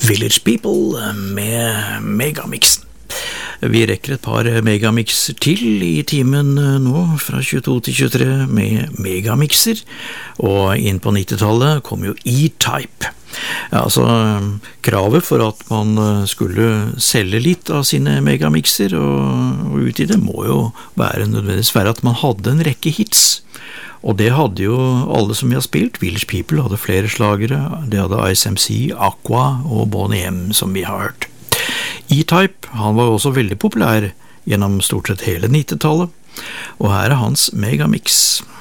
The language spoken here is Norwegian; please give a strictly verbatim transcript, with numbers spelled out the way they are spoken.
Village People med Megamixen. Vi rekker et par megamixer til i timen nå, fra tjueto til tjuetre med megamixer, og inn på nittitallet kom jo E-Type. Ja, altså, kravet for at man skulle selge litt av sine megamixer og, og ut i det må jo være nødvendigvis være at man hadde en rekke hits. Og det hadde jo alle som vi har spilt. Village People hadde flere slagere, det hadde Ice M C, Aqua og Boney M som vi har hørt. E-Type, han var jo også veldig populær gjennom stort sett hele nittitallet, og her er hans megamix.